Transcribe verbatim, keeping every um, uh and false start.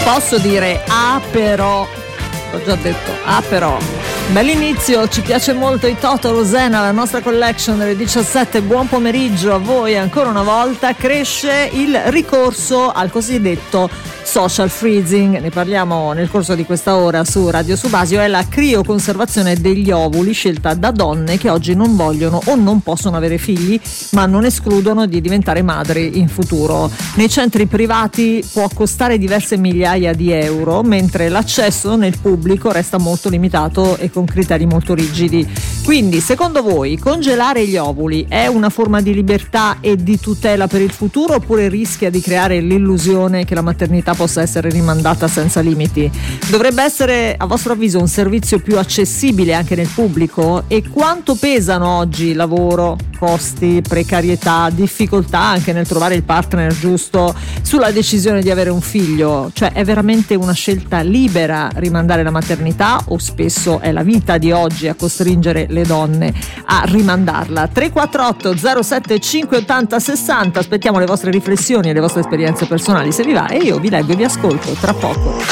Posso dire ah però, l'ho già detto, ah però. Bell'inizio, ci piace molto i Toto Rosena, la nostra collection delle diciassette. Buon pomeriggio a voi ancora una volta. Cresce il ricorso al cosiddetto social freezing, ne parliamo nel corso di questa ora su Radio Subasio. È la crioconservazione degli ovuli scelta da donne che oggi non vogliono o non possono avere figli, ma non escludono di diventare madri in futuro. Nei centri privati può costare diverse migliaia di euro, mentre l'accesso nel pubblico resta molto limitato e con criteri molto rigidi. Quindi, secondo voi, congelare gli ovuli è una forma di libertà e di tutela per il futuro, oppure rischia di creare l'illusione che la maternità possa essere rimandata senza limiti? Dovrebbe essere, a vostro avviso, un servizio più accessibile anche nel pubblico? E quanto pesano oggi lavoro, costi, precarietà, difficoltà anche nel trovare il partner giusto sulla decisione di avere un figlio? Cioè, è veramente una scelta libera rimandare la maternità, o spesso è la vita di oggi a costringere le donne a rimandarla? Tre quattro otto zero sette cinque otto zero sessanta. Aspettiamo le vostre riflessioni e le vostre esperienze personali, se vi va, e io vi leggo e vi ascolto tra poco.